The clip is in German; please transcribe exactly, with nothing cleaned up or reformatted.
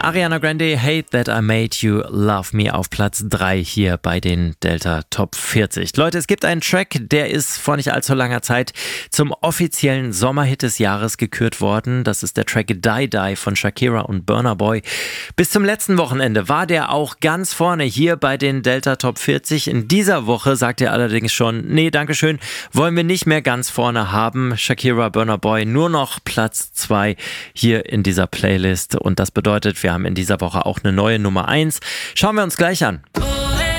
Ariana Grande, Hate That I Made You Love Me auf Platz drei hier bei den Delta Top vierzig. Leute, es gibt einen Track, der ist vor nicht allzu langer Zeit zum offiziellen Sommerhit des Jahres gekürt worden. Das ist der Track Die Die von Shakira und Burna Boy. Bis zum letzten Wochenende war der auch ganz vorne hier bei den Delta Top vierzig. In dieser Woche sagt er allerdings schon, nee, dankeschön, wollen wir nicht mehr ganz vorne haben. Shakira, Burna Boy, nur noch Platz zwei hier in dieser Playlist. Und das bedeutet, wir haben in dieser Woche auch eine neue Nummer eins. Schauen wir uns gleich an.